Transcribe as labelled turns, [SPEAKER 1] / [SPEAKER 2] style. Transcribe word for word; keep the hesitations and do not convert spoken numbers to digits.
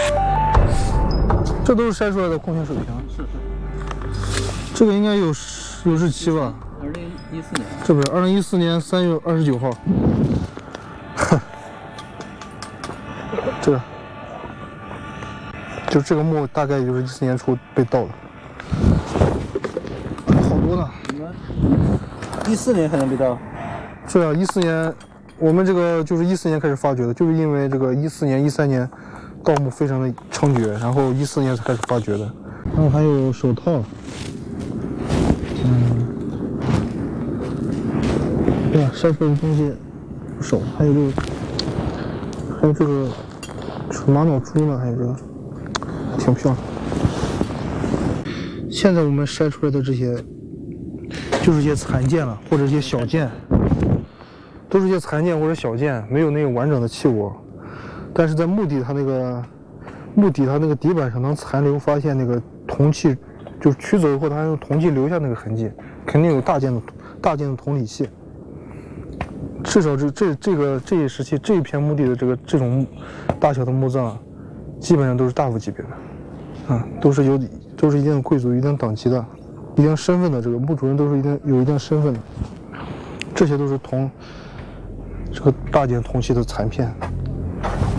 [SPEAKER 1] 这都是筛出来的贡献水平。
[SPEAKER 2] 是是。
[SPEAKER 1] 这个应该有有日期吧？
[SPEAKER 2] 二零一四年。
[SPEAKER 1] 这不是二零一四年三月二十九号。这个，就这个墓大概也就是一四年初被盗的。好多呢。
[SPEAKER 2] 你们一四年才能被盗？
[SPEAKER 1] 是啊，一四年，我们这个就是一四年开始发掘的，就是因为这个一四年、一三年盗墓非常的猖獗，然后一四年才开始发掘的。然后还有手套，嗯，对吧？筛出来的东西不少，还有这个，还有这个玛瑙珠呢，还有这个，挺漂亮。现在我们筛出来的这些，就是一些残件了，或者一些小件。都是一些残件或者小件，没有那个完整的器物，但是在墓地它那个墓底它那个底板上能残留发现那个铜器，就是取走以后它还用铜器留下那个痕迹，肯定有大件的大件的铜礼器。至少这这这个这一时期这一片墓地的这个这种大小的墓葬，基本上都是大夫级别的，啊，都是有都是一定的贵族、一定等级的、一定身份的，这个墓主人都是一定有一定身份的，这些都是铜。这个大件铜器的残片。